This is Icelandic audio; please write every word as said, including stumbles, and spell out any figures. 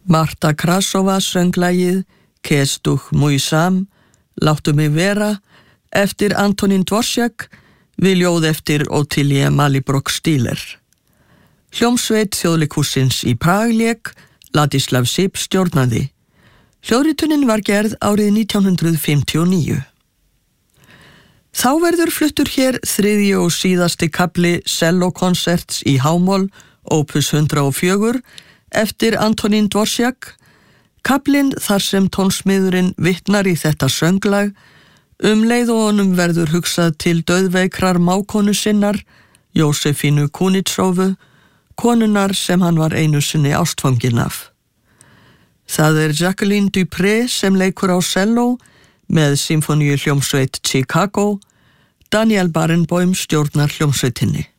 Marta Krasova söng lagið Kestuch Mój Sam, Láttu mig vera, eftir Antonín Dvořák við ljóð eftir Ottilie Malibrock-Stiller. Hljómsveit Þjóðleikhússins í Prag lék, Ladislav Sip stjórnaði. Hljóðritunin var gerð árið nítján hundrað fimmtíu og níu. Þá verður fluttur hér þriðji og síðasti kafli sellókonserts í H-moll, opus hundrað og fjögur, eftir Antonín Dvořák, kaflinn þar sem tónsmiðurinn vitnar í þetta sönglag, um leið og honum verður hugsað til dauðveikrar mákonu sinnar, Jósefínu Kunitsóvu, konunar sem hann var einu sinni ástfanginn af. Það er Jacqueline Dupré sem leikur á selló með symfóníu hljómsveit Chicago, Daniel Barenboim stjórnar hljómsveitinni.